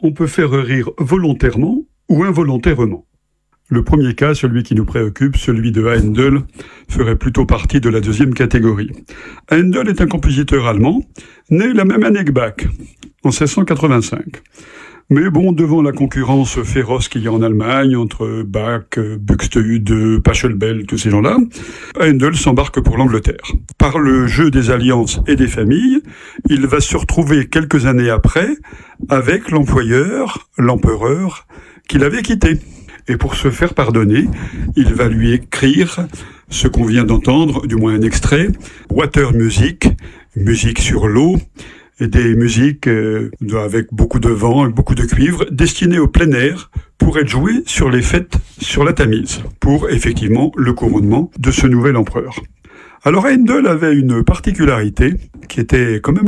on peut faire rire volontairement ou involontairement. Le premier cas, celui qui nous préoccupe, celui de Haendel, ferait plutôt partie de la deuxième catégorie. Haendel est un compositeur allemand, né la même année que Bach, en 1685. Mais bon, devant la concurrence féroce qu'il y a en Allemagne, entre Bach, Buxtehude, Pachelbel, tous ces gens-là, Haendel s'embarque pour l'Angleterre. Par le jeu des alliances et des familles, il va se retrouver quelques années après avec l'employeur, l'empereur, qu'il avait quitté. Et pour se faire pardonner, il va lui écrire ce qu'on vient d'entendre, du moins un extrait, Water Music, musique sur l'eau, et des musiques avec beaucoup de vent, avec beaucoup de cuivre, destinées au plein air pour être jouées sur les fêtes sur la Tamise, pour effectivement le couronnement de ce nouvel empereur. Alors Haendel avait une particularité qui était quand même